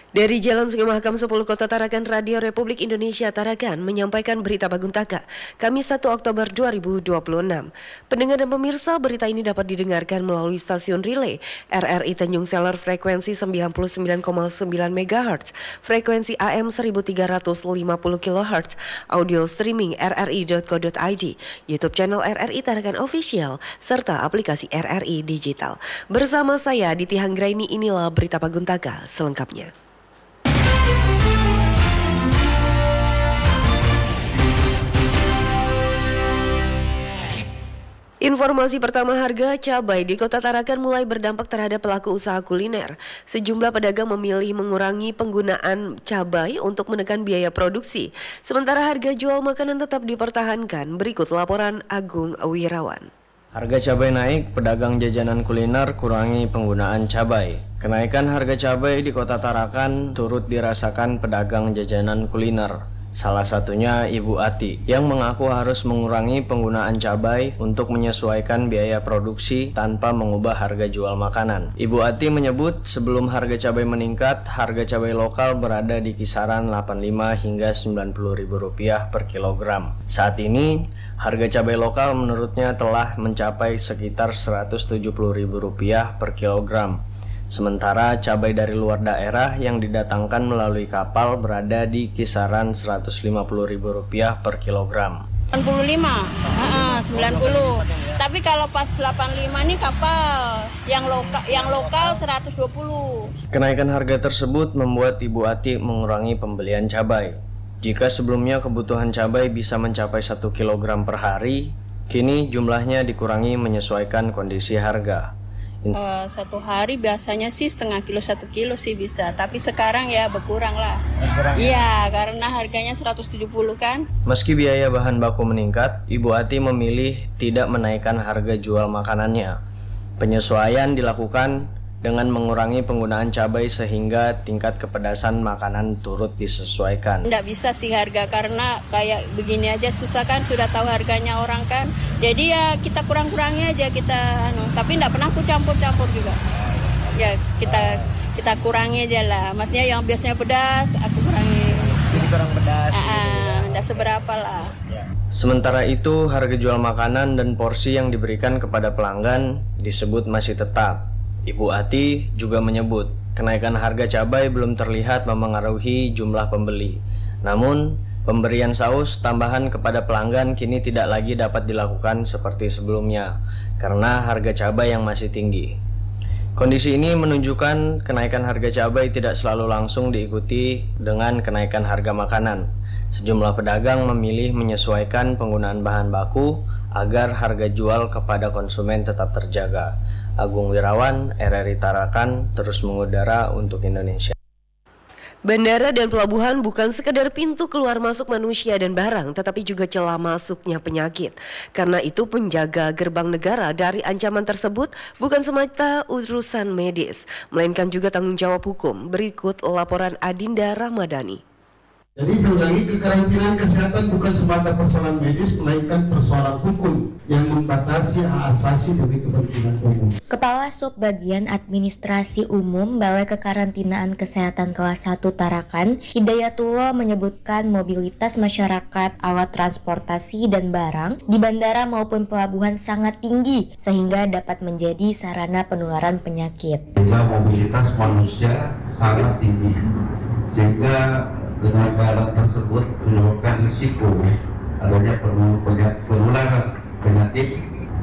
Dari Jalan Sungai Mahakam 10 Kota Tarakan, Radio Republik Indonesia Tarakan menyampaikan berita Baguntaka, Kamis 1 Oktober 2026. Pendengar dan pemirsa, berita ini dapat didengarkan melalui stasiun relay RRI Tanjung Seler frekuensi 99,9 MHz, frekuensi AM 1350 kHz, audio streaming rri.co.id, YouTube channel RRI Tarakan Official, serta aplikasi RRI Digital. Bersama saya Diti Hanggraini, inilah berita Baguntaka selengkapnya. Informasi pertama, harga cabai di Kota Tarakan mulai berdampak terhadap pelaku usaha kuliner. Sejumlah pedagang memilih mengurangi penggunaan cabai untuk menekan biaya produksi. Sementara harga jual makanan tetap dipertahankan. Berikut laporan Agung Wirawan. Harga cabai naik, pedagang jajanan kuliner kurangi penggunaan cabai. Kenaikan harga cabai di Kota Tarakan turut dirasakan pedagang jajanan kuliner. Salah satunya Ibu Ati yang mengaku harus mengurangi penggunaan cabai untuk menyesuaikan biaya produksi tanpa mengubah harga jual makanan. Ibu Ati menyebut sebelum harga cabai meningkat, harga cabai lokal berada di kisaran Rp85 hingga Rp90.000 per kilogram. Saat ini, harga cabai lokal menurutnya telah mencapai sekitar Rp170.000 per kilogram. Sementara cabai dari luar daerah yang didatangkan melalui kapal berada di kisaran Rp150.000 per kilogram. 95, 90. Tapi kalau pas 85 ini kapal, yang lokal 120. Kenaikan harga tersebut membuat Ibu Ati mengurangi pembelian cabai. Jika sebelumnya kebutuhan cabai bisa mencapai 1 kg per hari, kini jumlahnya dikurangi menyesuaikan kondisi harga. Satu hari biasanya sih setengah kilo, 1 kilo sih bisa. Tapi sekarang ya berkurang lah. Iya, karena harganya 170 kan. Meski biaya bahan baku meningkat, Ibu Ati memilih tidak menaikkan harga jual makanannya. Penyesuaian dilakukan dengan mengurangi penggunaan cabai sehingga tingkat kepedasan makanan turut disesuaikan. Nggak bisa sih harga, karena kayak begini aja susah kan, sudah tahu harganya orang kan. Jadi ya kita kurang-kurangi aja kita, tapi nggak pernah aku campur-campur juga. Ya kita kurangi aja lah. Maksudnya yang biasanya pedas, aku kurangi. Jadi kurang pedas. Nggak seberapa lah. Sementara itu, harga jual makanan dan porsi yang diberikan kepada pelanggan disebut masih tetap. Ibu Ati juga menyebut kenaikan harga cabai belum terlihat memengaruhi jumlah pembeli. Namun, pemberian saus tambahan kepada pelanggan kini tidak lagi dapat dilakukan seperti sebelumnya karena harga cabai yang masih tinggi. Kondisi ini menunjukkan kenaikan harga cabai tidak selalu langsung diikuti dengan kenaikan harga makanan. Sejumlah pedagang memilih menyesuaikan penggunaan bahan baku agar harga jual kepada konsumen tetap terjaga. Agung Wirawan, RRI Tarakan, terus mengudara untuk Indonesia. Bandara dan pelabuhan bukan sekedar pintu keluar masuk manusia dan barang, tetapi juga celah masuknya penyakit. Karena itu penjaga gerbang negara dari ancaman tersebut bukan semata urusan medis, melainkan juga tanggung jawab hukum. Berikut laporan Adinda Ramadhani. Jadi sebenarnya kekarantinaan kesehatan bukan semata persoalan medis, melainkan persoalan hukum yang membatasi hak asasi demi kepentingan umum. Kepala Subbagian Administrasi Umum Balai Kekarantinaan Kesehatan Kelas 1 Tarakan, Hidayatullah menyebutkan mobilitas masyarakat, alat transportasi dan barang di bandara maupun pelabuhan sangat tinggi sehingga dapat menjadi sarana penularan penyakit. Mobilitas manusia sangat tinggi sehingga dengan keadaan tersebut menyebabkan risiko adanya penularan penyakit